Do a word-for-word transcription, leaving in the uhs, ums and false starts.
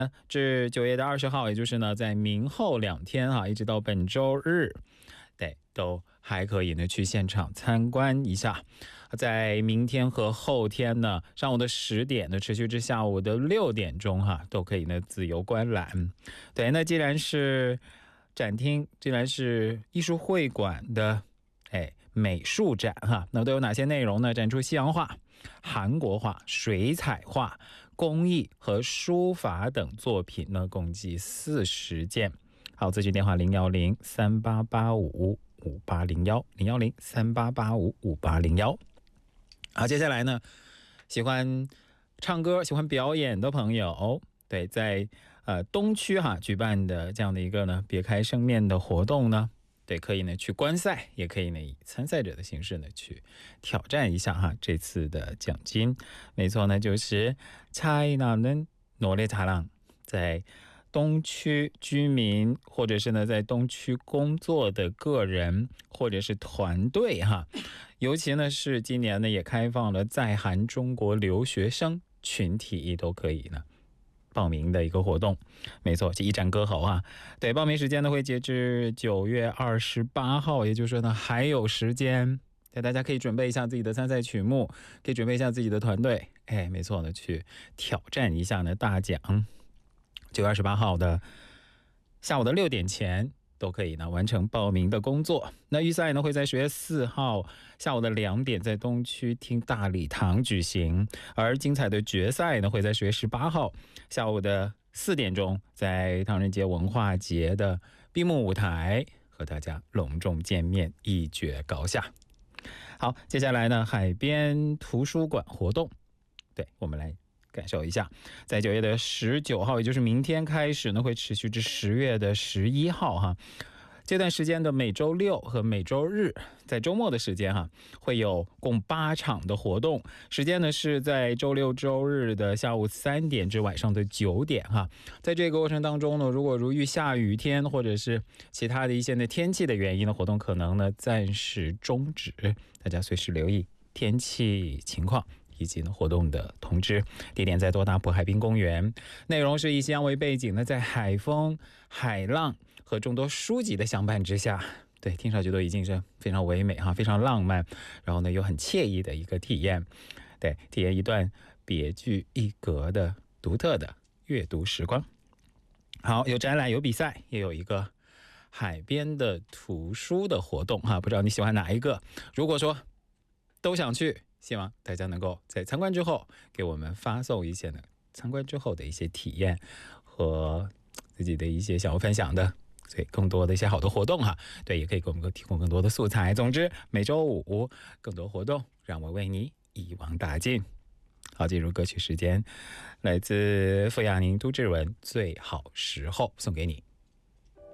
至九月的二十号，也就是呢在明后两天哈，一直到本周日，对，都还可以呢去现场参观一下。在明天和后天呢，上午的十点呢持续至下午的六点钟哈，都可以呢自由观览。对，那既然是展厅，既然是艺术会馆的哎美术展哈，那都有哪些内容呢？展出西洋画、韩国画、水彩画、工艺和书法等作品呢，共计四十件。好，咨询电话零幺零三八八五五八零幺零幺零三八八五五八零幺。好，接下来呢，喜欢唱歌、喜欢表演的朋友，对，在呃东区哈举办的这样的一个呢别开生面的活动呢，对，可以呢去观赛，也可以呢以参赛者的形式呢去挑战一下哈这次的奖金。没错呢，就是차이나는 노래자랑，在东区居民或者是呢在东区工作的个人或者是团队哈，尤其呢是今年呢也开放了在韩中国留学生群体都可以呢报名的一个活动。没错，一展歌喉啊。对，报名时间呢会截至九月二十八号，也就是说呢还有时间。对，大家可以准备一下自己的参赛曲目，可以准备一下自己的团队，哎，没错呢，去挑战一下呢大奖。九月二十八号的下午的六点前都可以呢完成报名的工作。那预赛呢会在十月四号下午的两点在东区厅大礼堂举行，而精彩的决赛呢会在十月十八号下午的四点钟在唐人街文化节的闭幕舞台和大家隆重见面，一决高下。好，接下来呢海边图书馆活动，对，我们来感受一下。在九月的十九号，也就是明天开始呢，会持续至十月的十一号哈。这段时间的每周六和每周日，在周末的时间哈，会有共八场的活动。时间呢是在周六周日的下午三点至晚上的九点哈。在这个过程当中呢，如果如遇下雨天或者是其他的一些的天气的原因呢，活动可能呢暂时终止，大家随时留意天气情况以及呢活动的通知。地点在多大浦海滨公园，内容是以西洋为背景呢，在海风、海浪和众多书籍的相伴之下，对，听上去都已经是非常唯美哈，非常浪漫，然后呢又很惬意的一个体验。对，体验一段别具一格的独特的阅读时光。好，有展览，有比赛，也有一个海边的图书的活动哈，不知道你喜欢哪一个？如果说都想去，希望大家能够在参观之后给我们发送一些呢参观之后的一些体验和自己的一些想要分享的，所以更多的一些好的活动哈，对，也可以给我们提供更多的素材。总之，每周五更多活动，让我为你一网打尽。好，进入歌曲时间，来自傅亚宁、都志文《最好时候》，送给你。